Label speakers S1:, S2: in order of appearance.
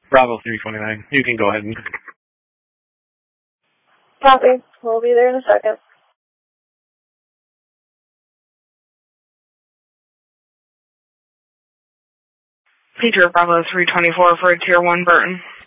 S1: Bravo 329. You can go ahead and...
S2: Copy. We'll be there in a second.
S3: Patriot Bravo 324 for a Tier 1 Burton.